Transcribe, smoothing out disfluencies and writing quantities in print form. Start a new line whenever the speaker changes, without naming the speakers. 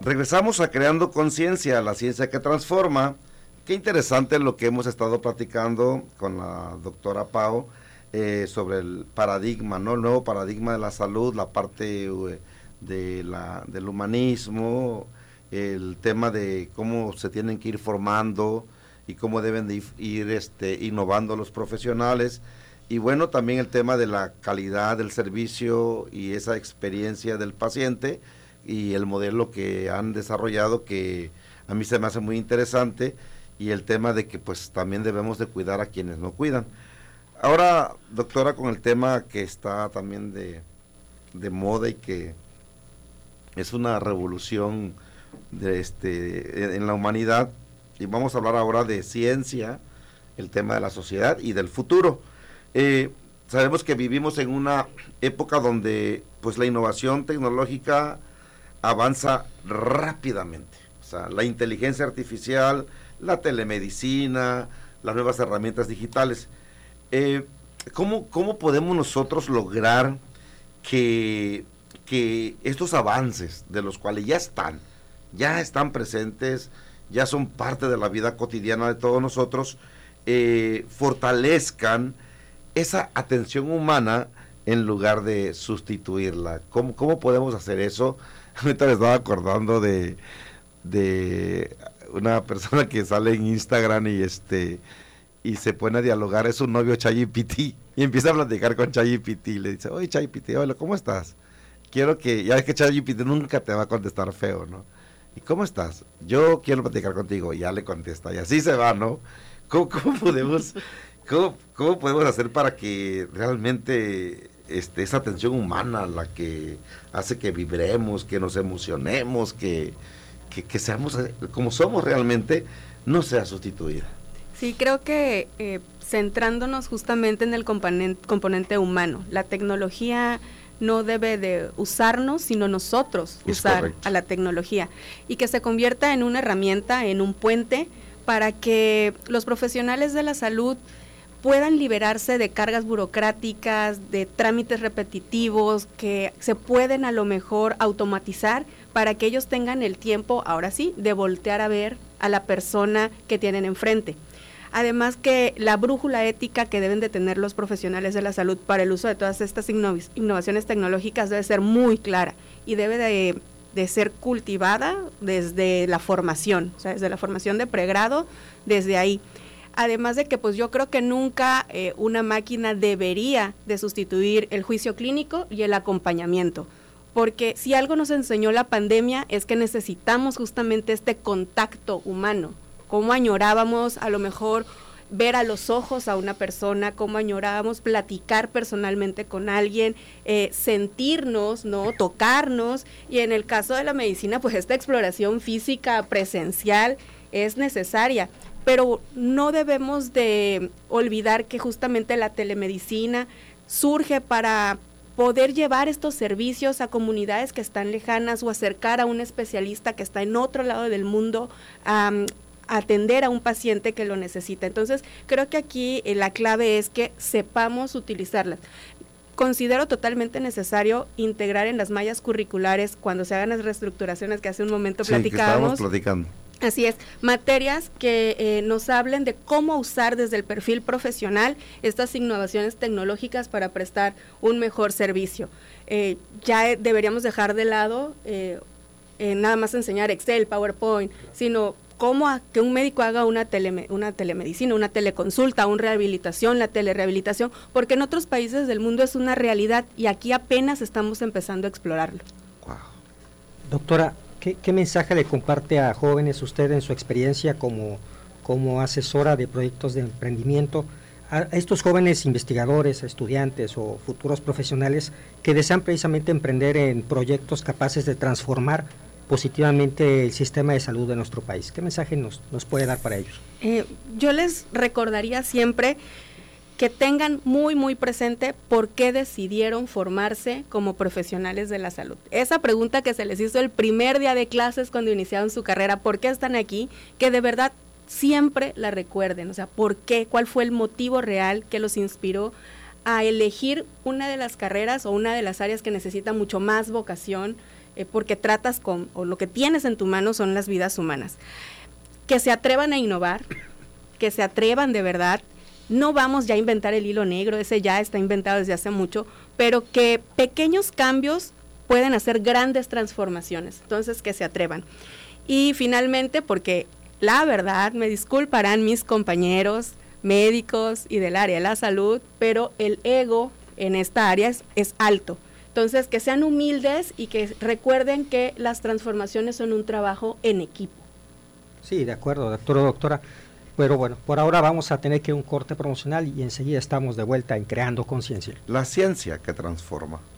Regresamos a Creando Conciencia, la ciencia que transforma. Qué interesante lo que hemos estado platicando con la doctora Pao sobre el paradigma, ¿no? El nuevo paradigma de la salud, la parte del humanismo, el tema de cómo se tienen que ir formando y cómo deben de ir innovando los profesionales. Y bueno, también el tema de la calidad del servicio y esa experiencia del paciente y el modelo que han desarrollado, que a mí se me hace muy interesante, y el tema de que pues también debemos de cuidar a quienes no cuidan. Ahora, doctora, con el tema que está también de moda y que es una revolución en la humanidad, y vamos a hablar ahora de ciencia, el tema de la sociedad y del futuro. Sabemos que vivimos en una época donde pues la innovación tecnológica avanza rápidamente. O sea, la inteligencia artificial, la telemedicina, las nuevas herramientas digitales. ¿Cómo podemos nosotros lograr que estos avances, de los cuales ya están presentes, ya son parte de la vida cotidiana de todos nosotros, fortalezcan esa atención humana en lugar de sustituirla? ¿Cómo podemos hacer eso? Ahorita me estaba acordando de una persona que sale en Instagram y se pone a dialogar, es un novio ChatGPT, y empieza a platicar con ChatGPT, y le dice, oye ChatGPT, hola, ¿cómo estás? Quiero que, ya ves que ChatGPT nunca te va a contestar feo, ¿no? ¿Y cómo estás? Yo quiero platicar contigo, y ya le contesta, y así se va, ¿no? ¿Cómo podemos hacer para que realmente esa atención humana, la que hace que vibremos, que nos emocionemos, que seamos como somos realmente, no sea sustituida?
Sí, creo que centrándonos justamente en el componente humano, la tecnología no debe de usarnos, sino nosotros usar a la tecnología, y que se convierta en una herramienta, en un puente, para que los profesionales de la salud puedan liberarse de cargas burocráticas, de trámites repetitivos que se pueden a lo mejor automatizar, para que ellos tengan el tiempo, ahora sí, de voltear a ver a la persona que tienen enfrente. Además que la brújula ética que deben de tener los profesionales de la salud para el uso de todas estas innovaciones tecnológicas debe ser muy clara y debe de ser cultivada desde la formación, o sea, desde la formación de pregrado, desde ahí. Además de que pues yo creo que nunca una máquina debería de sustituir el juicio clínico y el acompañamiento, porque si algo nos enseñó la pandemia es que necesitamos justamente este contacto humano. Cómo añorábamos a lo mejor ver a los ojos a una persona, cómo añorábamos platicar personalmente con alguien, sentirnos, ¿no? Tocarnos, y en el caso de la medicina, pues esta exploración física presencial es necesaria, pero no debemos de olvidar que justamente la telemedicina surge para poder llevar estos servicios a comunidades que están lejanas o acercar a un especialista que está en otro lado del mundo a atender a un paciente que lo necesita. Entonces, creo que aquí la clave es que sepamos utilizarlas. Considero totalmente necesario integrar en las mallas curriculares, cuando se hagan las reestructuraciones que hace un momento platicábamos.
Que estábamos platicando.
Así es, materias que nos hablen de cómo usar desde el perfil profesional estas innovaciones tecnológicas para prestar un mejor servicio. Ya deberíamos dejar de lado nada más enseñar Excel, PowerPoint, sino cómo que un médico haga una telemedicina, una teleconsulta, una rehabilitación, la telerehabilitación, porque en otros países del mundo es una realidad y aquí apenas estamos empezando a explorarlo.
Wow. Doctora, ¿qué mensaje le comparte a jóvenes usted en su experiencia como asesora de proyectos de emprendimiento, a estos jóvenes investigadores, estudiantes o futuros profesionales que desean precisamente emprender en proyectos capaces de transformar positivamente el sistema de salud de nuestro país? ¿Qué mensaje nos puede dar para ellos?
Yo les recordaría siempre que tengan muy presente por qué decidieron formarse como profesionales de la salud. Esa pregunta que se les hizo el primer día de clases cuando iniciaron su carrera, ¿por qué están aquí? Que de verdad siempre la recuerden, o sea, ¿por qué? ¿Cuál fue el motivo real que los inspiró a elegir una de las carreras o una de las áreas que necesita mucho más vocación, porque tratas con, o lo que tienes en tu mano son las vidas humanas. Que se atrevan a innovar, que se atrevan de verdad. No vamos ya a inventar el hilo negro, ese ya está inventado desde hace mucho, pero que pequeños cambios pueden hacer grandes transformaciones, entonces que se atrevan. Y finalmente, porque la verdad, me disculparán mis compañeros médicos y del área de la salud, pero el ego en esta área es alto. Entonces, que sean humildes y que recuerden que las transformaciones son un trabajo en equipo.
Sí, de acuerdo, doctora. Pero bueno, por ahora vamos a tener que ir a un corte promocional y enseguida estamos de vuelta en Creando Conciencia.
La ciencia que transforma.